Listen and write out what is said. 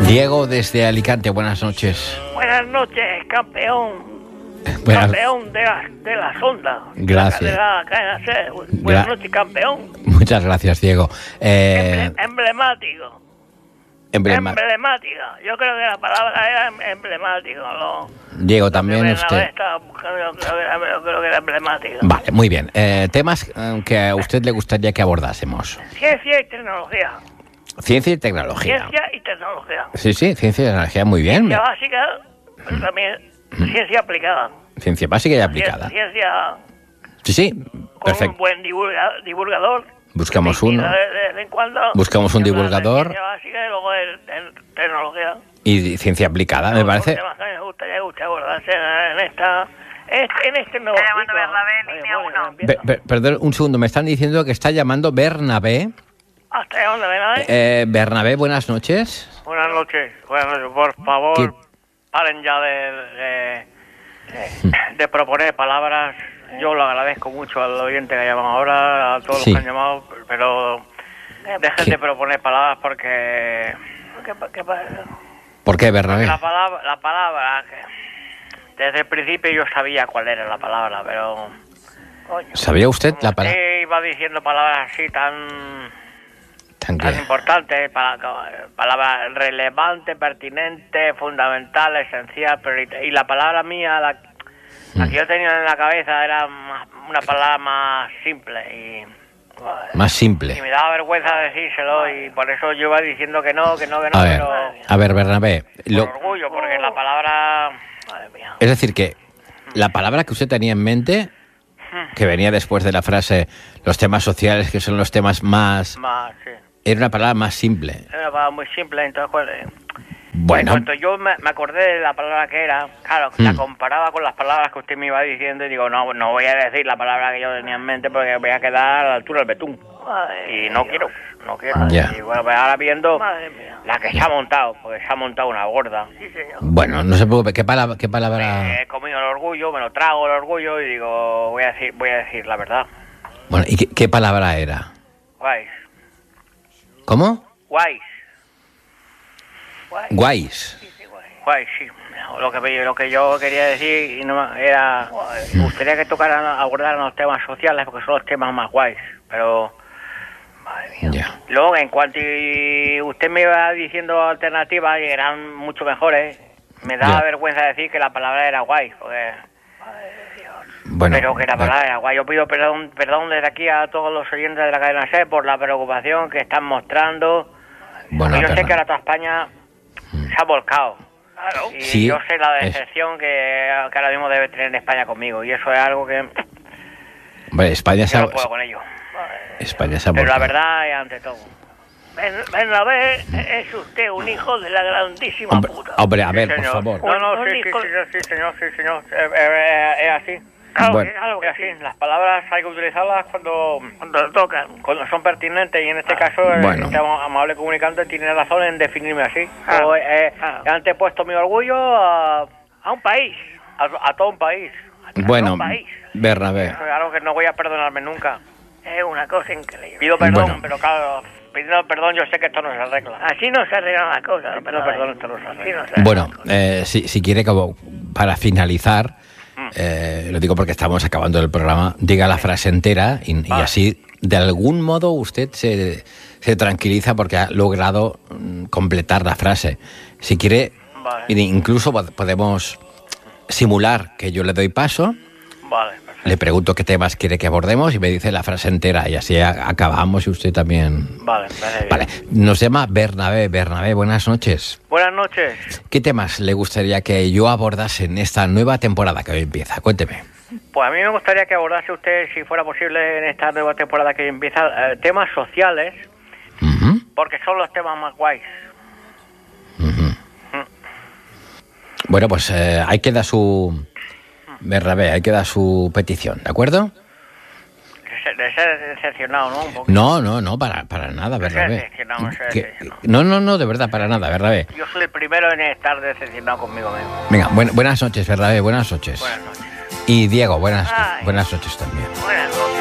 Diego desde Alicante, buenas noches. Buenas noches, campeón. Buenas- Campeón de las ondas. Gracias. De la cadena C. Buenas noches, campeón. Muchas gracias, Diego. Emblemático. Emblemática. Yo creo que la palabra era emblemático. Diego, también usted. Estaba buscando, yo creo que era emblemático. Vale, muy bien. Temas que a usted le gustaría que abordásemos. Ciencia y tecnología. Ciencia y tecnología. Ciencia y tecnología. Sí, ciencia y tecnología, muy bien. Ciencia básica, pero también ciencia aplicada. Ciencia básica y aplicada. Ciencia Sí, con perfecto. un buen divulgador. Buscamos Y uno. de vez en cuando Buscamos un hablar de divulgador. Ciencia básica y luego en tecnología. Y ciencia aplicada, me Son parece. temas que me gustaría abordarse en este nuevo Llamando ciclo. Bernabé, línea uno. Perdón, un segundo, me están diciendo que está llamando Bernabé. ¿Hasta dónde ven? Bernabé, buenas noches. Buenas noches. Por favor, ¿Qué? paren ya de proponer palabras. Yo lo agradezco mucho al oyente que ha llamado ahora, a todos Sí. los que han llamado, pero dejen ¿Qué? de proponer palabras porque... ¿Por qué, Bernabé? La palabra desde el principio yo sabía cuál era la palabra, pero... ¿Sabía usted la palabra? Iba diciendo palabras así tan Tan importantes, palabras relevante, pertinente, fundamental, esencial, prioritaria. Y la palabra mía, la que yo tenía en la cabeza era una palabra más simple Más simple. y me daba vergüenza decírselo y por eso yo iba diciendo que no, A ver, Bernabé. por orgullo, porque la palabra... Madre mía. Es decir, que la palabra que usted tenía en mente, que venía después de la frase los temas sociales, que son los temas más... Sí. Era una palabra más simple. Es una palabra muy simple, entonces pues, Bueno, en cuanto yo me acordé de la palabra que era, claro, la comparaba con las palabras que usted me iba diciendo y digo, no voy a decir la palabra que yo tenía en mente porque voy a quedar a la altura del betún. Y no quiero. Ya. Y bueno, pues ahora viendo la que se ha montado, porque se ha montado una gorda. Sí, señor. bueno, no se preocupe. ¿Qué palabra? He comido el orgullo, me lo trago el orgullo y digo, voy a decir la verdad. Bueno, ¿y qué palabra era? Guays. ¿Cómo? Guays. Guays. Guay, sí. Lo que yo quería decir y no era... Me gustaría que abordaran los temas sociales porque son los temas más guays, pero... Madre mía. Ya. Luego, en cuanto usted me iba diciendo alternativas y eran mucho mejores, me daba Ya. vergüenza decir que la palabra era guay, porque... Bueno, pero que la palabra era guay. Yo pido perdón desde aquí a todos los oyentes de la cadena C por la preocupación que están mostrando. bueno, Yo sé perdón. que ahora toda España se ha volcado. Claro. Y Sí, yo sé la es- decepción que ahora mismo debe tener España conmigo. Y eso es algo que Hombre, España se yo ha... no puedo con ello. España se ha Pero la volcado. verdad es ante todo. Bernabé es usted un hijo de la grandísima puta. Hombre, a ver, Sí, por señor. favor. No, sí, señor. Es así. Claro, Bueno. es así. Las palabras hay que utilizarlas cuando tocan, cuando son pertinentes y en este caso Bueno. este amable comunicante tiene razón en definirme así. Yo he antepuesto mi orgullo a un país, a todo un país. Bueno, un país. Bernabé. Eso es algo que no voy a perdonarme nunca. Es una cosa increíble. Pido perdón, Bueno. pero claro, pidiendo perdón yo sé que esto no se arregla. Así no se arreglan las cosas. Pido perdón, esto no se arregla. Bueno, si quiere, como para finalizar, lo digo porque estamos acabando el programa, diga la frase entera y así, de algún modo, usted se tranquiliza porque ha logrado completar la frase. Si quiere, Vale. incluso podemos simular que yo le doy paso, Vale, perfecto. le pregunto qué temas quiere que abordemos y me dice la frase entera y así acabamos y usted también... Vale. Vale, nos llama Bernabé. Bernabé, buenas noches. Buenas noches. ¿Qué temas le gustaría que yo abordase en esta nueva temporada que hoy empieza? Cuénteme. Pues a mí me gustaría que abordase usted, si fuera posible, en esta nueva temporada que empieza, temas sociales, Ujú, porque son los temas más guays. ujú. Bueno, pues ahí queda su... Bernabé, ahí queda su petición, ¿de acuerdo? De ser decepcionado, ¿no? Un poco. No, para nada, Bernabé. decepcionado, No, de verdad, para nada, Bernabé. Yo soy el primero en estar decepcionado conmigo mismo. Venga, buenas noches, Bernabé, buenas noches. Buenas noches. Y Diego, buenas Ay. noches también. Buenas noches.